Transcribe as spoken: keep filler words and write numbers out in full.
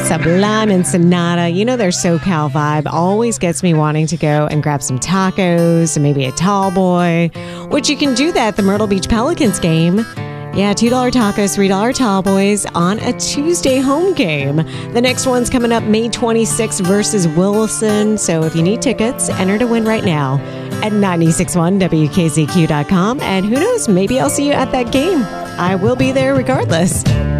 Sublime and Sonata. You know, their SoCal vibe always gets me wanting to go and grab some tacos and maybe a tall boy, which you can do that at the Myrtle Beach Pelicans game. Yeah, two dollar tacos, three dollar tall boys on a Tuesday home game. The next one's coming up May twenty-sixth versus Wilson. So if you need tickets, enter to win right now at nine six one W K Z Q dot com. And who knows, maybe I'll see you at that game. I will be there regardless.